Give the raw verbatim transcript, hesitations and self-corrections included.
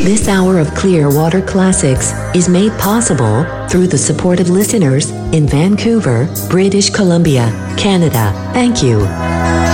This hour of Clearwater Classics is made possible through the support of listeners in Vancouver, British Columbia, Canada. Thank you.